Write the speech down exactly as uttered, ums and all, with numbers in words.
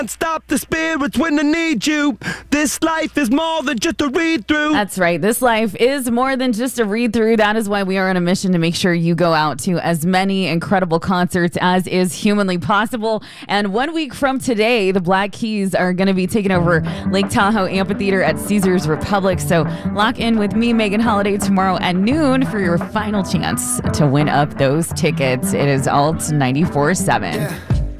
Stop the spirits when I need you. This life is more than just a read through. That's right. This life is more than just a read through. That is why we are on a mission to make sure you go out to as many incredible concerts as is humanly possible. And one week from today, the Black Keys are going to be taking over Lake Tahoe Amphitheater at Caesars Republic. So lock in with me, Megan Holiday, tomorrow at noon for your final chance to win up those tickets. It is Alt ninety-four point seven. Yeah.